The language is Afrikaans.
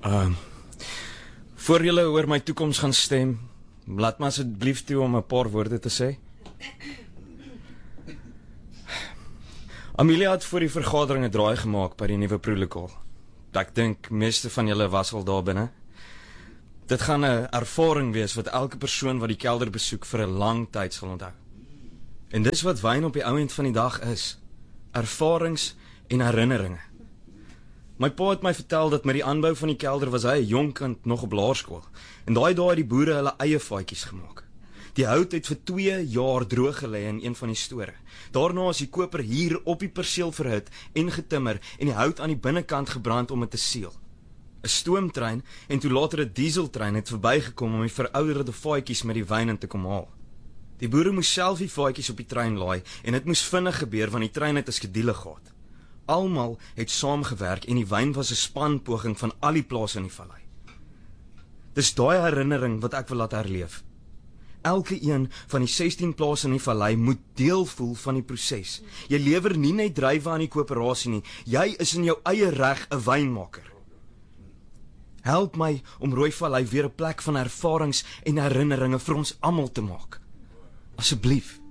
Voor julle oor my toekoms gaan stem, laat my asseblief toe om 'n paar woorde te sê. Amelia het voor die vergadering 'n draai gemaak by die nuwe proelokaal. Ek dink meeste van julle was al daar binne. Dit gaan 'n ervaring wees wat elke persoon wat die kelder besoek vir 'n lang tyd sal onthou. En dis wat wyn op die ou end van die dag is. Ervarings en herinneringe. My pa het my vertel dat met die aanbou van die kelder was hy 'n jong kind nog op laerskool. En daai dae het die boere hulle eie vaatjies gemaak. Die hout het vir 2 jaar droog gelê in een van die store. Daarna is die koper hier op die perseel verhit en getimmer en die hout aan die binnekant gebrand om dit te seël. 'n Stoomtrein en toe later 'n dieseltrein het verbygekom om die verouderde vaatjies met die wyn in te kom haal. Die boere moes self die vaatjies op die trein laai en dit moes vinnig gebeur want die trein het 'n skedule gehad. Almal het saamgewerk en die wyn was 'n spanpoging van al die plase in die vallei. Dis daai herinnering wat ek wil laat herleef. Elke een van die 16 plase in die vallei moet deel voel van die proses. Jy lewer nie net druiwe aan die koöperasie nie, jy is in jou eie reg 'n wynmaker. Help my om Rooivallei weer 'n plek van ervarings en herinneringe vir ons almal te maak. Asseblief.